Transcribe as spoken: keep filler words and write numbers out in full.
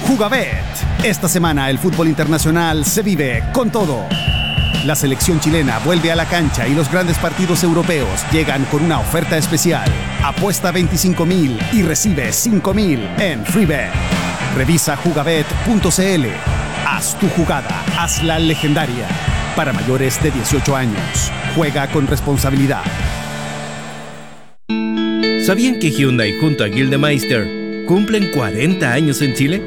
Jugabet. Esta semana el fútbol internacional se vive con todo. La selección chilena vuelve a la cancha y los grandes partidos europeos llegan con una oferta especial. Apuesta veinticinco mil y recibe cinco mil en FreeBet. Revisa jugabet punto cl. Haz tu jugada, hazla legendaria. Para mayores de dieciocho años. Juega con responsabilidad. ¿Sabían que Hyundai junto a Gildemeister cumplen cuarenta años en Chile?